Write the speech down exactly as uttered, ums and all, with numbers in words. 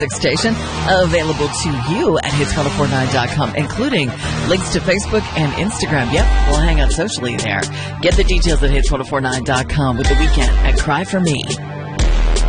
station available to you at hits ten forty-nine dot com, including links to Facebook and Instagram. Yep, we'll hang out socially there. Get the details at hits ten forty-nine dot com with The Weeknd and Cry For Me.